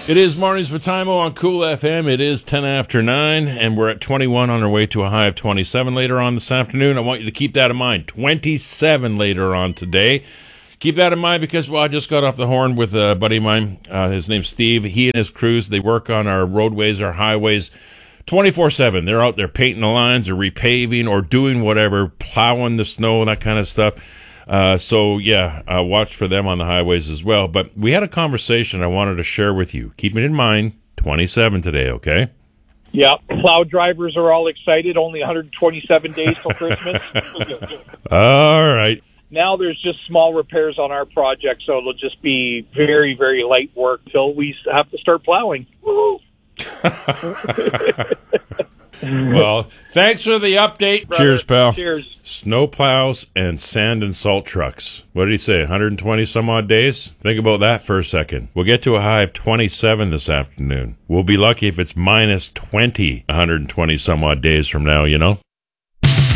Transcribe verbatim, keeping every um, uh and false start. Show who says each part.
Speaker 1: It is Mornings with Timo on Cool F M. It is ten after nine, and we're at twenty-one on our way to a high of twenty-seven later on this afternoon. I want you to keep that in mind. twenty-seven later on today. Keep that in mind because, well, I just got off the horn with a buddy of mine. Uh, his name's Steve. He and his crews, they work on our roadways, our highways, twenty-four seven. They're out there painting the lines or repaving or doing whatever, plowing the snow, that kind of stuff. Uh, so, yeah, uh, watch for them on the highways as well. But we had a conversation I wanted to share with you. Keep it in mind, twenty-seven today, okay?
Speaker 2: Yeah, plow drivers are all excited. Only one hundred twenty-seven days till Christmas.
Speaker 1: All right.
Speaker 2: Now there's just small repairs on our project, so it'll just be very, very light work till we have to start plowing. Woo!
Speaker 1: Well, thanks for the update.
Speaker 2: Brother.
Speaker 1: Cheers, pal.
Speaker 2: Cheers.
Speaker 1: Snow plows and sand and salt trucks. What did he say, one hundred twenty some odd days? Think about that for a second. We'll get to a high of twenty-seven this afternoon. We'll be lucky if it's minus twenty, one hundred twenty some odd days from now, you know?